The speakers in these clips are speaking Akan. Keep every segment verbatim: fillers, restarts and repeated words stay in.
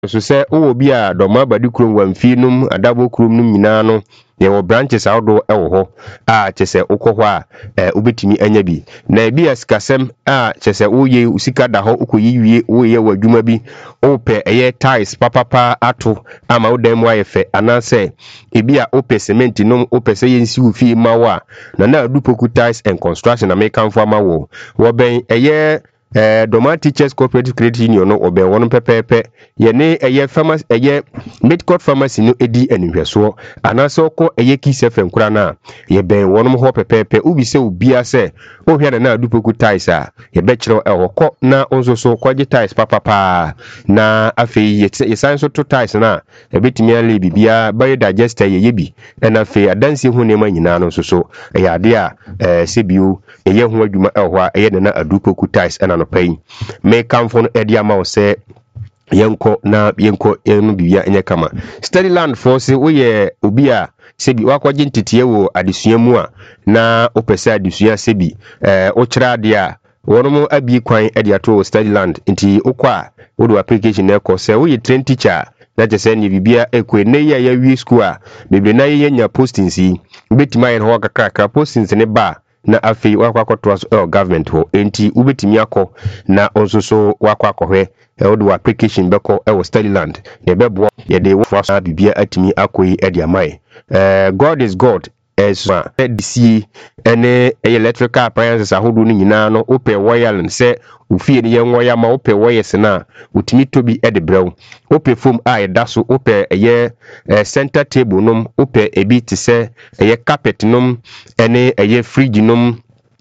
so say o bi a doma badi krom wamfi num adabo krom num nyina no ye wo branches awdo e wo ho a chese ukọ a ubetimi anya bi na bi asikasem a chese oye usika da ho ukoyi wie oye wadwuma bi ope eye tiles papapa ato ama odam wa yefe anase ebi a ope cement num ope se yensi ufi mawa na na adupoku tiles and construction na make for amawo wo ben eye eh Doma Teachers Cooperative Credit Union no obe won pepepe ye ne eye pharmacy eye medical pharmacy no edi anihweso anase okọ eye kise fenkura na ye ben won ho pepepe ubi se ubia se ohwe na adupoku ties a ye be kire e hokọ na onso so kwaje ties papapa na afei ye san so to ties na e betimi ale bibia baye digester ye yebi na afei adansi hu ne ma nyina no so so e ya de a eh sebio eye ho adwuma e ho a eye na adupoku ties na no pay me kamfo no edi ama o se yenko na yenko enu bibia enye kama study land force wo ye obi a sebi wakwaje ntitiye wo adesua mu a na opese adesua sebi eh o kira ade a wono abi kwan edi ato study land nti okwa wo do application na ko se wo ye train teacher na je se ni bibia ekwe ne ye ya wi school a bebre na ye nya postings yi betima ye ho kakra postings ne ba na afei wakwa kwato so government ho enti ubetimi akọ na onsoso wakwa akọhwe e wo do application beko e wo study land ye bebo ye de wo fa bibia atimi akoyi e de amai eh God is God as D C ene electrical appliances ahodo ni nyina no ope wire se ufie ni yenwo ya ma ope wires na utimi tobi e de brew ope foam a e daso ope eye center table num ope ebi ti se eye carpet num ene eye fridge num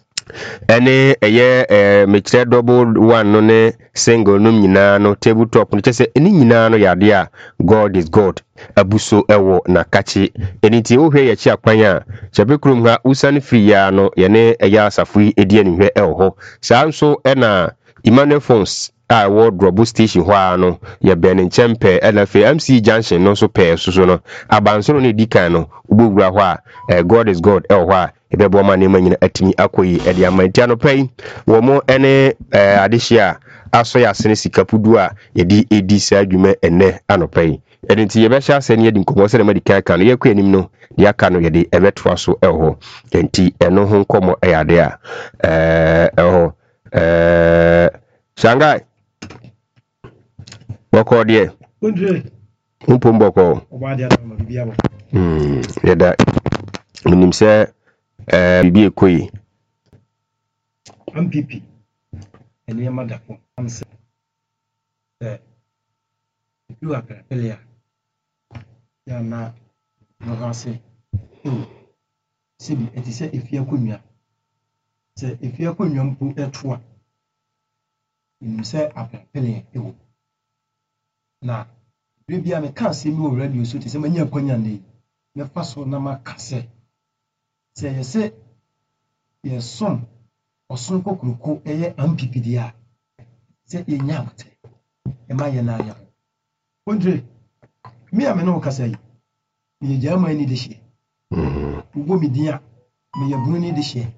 ene eye eh mechire double one no ne single num nyina no tabletop no chese eni nyina no yade a God is God abuso ewo na kachi eniti ohwe ye chi akwan a chebekrum ha usani free ya no ye ne eya asafui edi anihwe ewo ho saa nso e na Emmanuel Phones a wardrobe station ho a no ye ben nchempe elafe M C Junction no so pe so so no abansoro ne dikan no ubogura ho a eh, God is God ewo ho a ebebo ma ne manyina atimi akoyi edi amantia no pay wo mo ene eh, adehia aso ya sene sikapudu a yedi edi sa adwuma ene anopai edinti ye be sha sene yedi nkomo sene medical kan ye kwanim no de aka no yedi ebetoa so eho enti eno ho nkomo eyade a eh eho eh Shanghai boko de Andre umpo mboko obade adama bibia bo mm yeda minim se eh bibi ekoyi M P P ene ya madafo amse eh you are earlier ya na no hase sibi eti se efia konwa se efia konwa mpu eto a nim se apele ewo na bibia me kan se mi o radio so te se manya kwanya ne me fa so na makase se ye se ye som osun kokuruko eye M P P dia se ye nyamte e ma ye na ya Andre mi a me no kasa yi mi jama ni de hye mhm ugo mi dia mi ye bunu ni de hye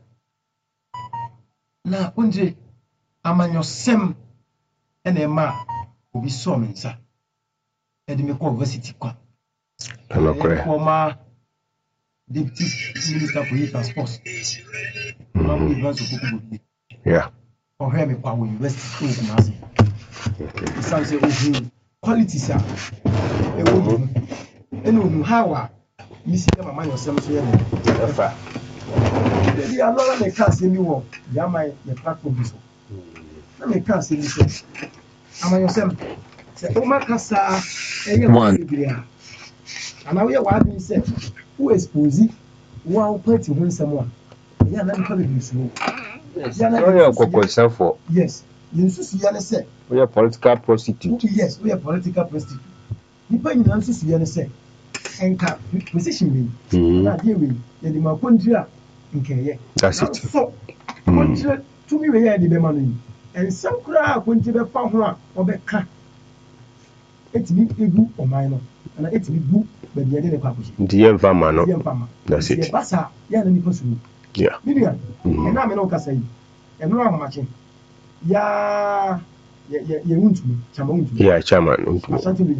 na Andre amanyosem ene ma obi so me nsa e de me ko university kwa anokore ko ma deputy minister for youth and sports ma mo advance okubo yeah o he me kwa university ko kumasi okay sound say ohu quality sa e wo mu ene ohu hawa misi ya mama yosem so ye me efa dey alora me ka se mi wo ya mai me platform bi so na me ka se mi so ama yosem se o ma kasa e ye mo bibia ana we wa bi se who expose wa party ho nsem a ya na nka bi so yes you are kokon for yes you susu ya ne se we are political prostitute yes we are political prostitute nipa nyina susu ya ne se enka position we na dey we ye di ma kontira nkeye that's it so kontira to me we ya di be ma no yi ensem kura kontira fa ho a obeka etimi egu oman no na etimi bu ba dia de ne kwa kushi ndiye mfama no that's it basa ya na nipa su yeah nidia e na me no kasa yi e no ahomache ya ya ya wuntumi chama wuntumi yeah chama wuntumi